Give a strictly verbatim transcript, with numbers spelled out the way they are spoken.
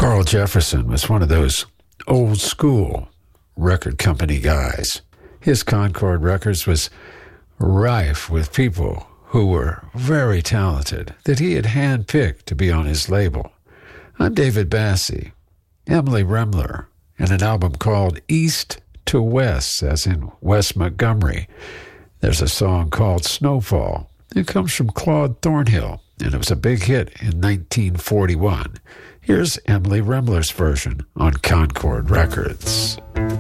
Carl Jefferson was one of those old school record company guys. His Concord Records was rife with people who were very talented that he had handpicked to be on his label. I'm David Bassie, Emily Remler, and an album called East to West, as in West Montgomery. There's a song called Snowfall. It comes from Claude Thornhill, and it was a big hit in nineteen forty-one. Here's Emily Remler's version on Concord Records.